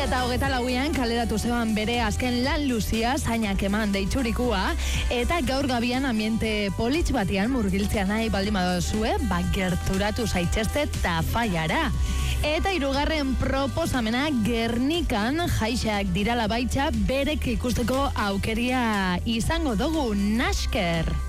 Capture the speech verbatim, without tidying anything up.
eta hogeta lauean kaleratu zeban bere azken lan luzia zainak eman deitsurikua, eta gaur gabian ambiente politx batian murgiltzea nahi baldin badozue, ba gerturatu zaitxeste Tafallara. Eta hirugarren proposamena Gernikan jaixak dirala baitxa berek ikusteko aukeria izango dugu. Nasker!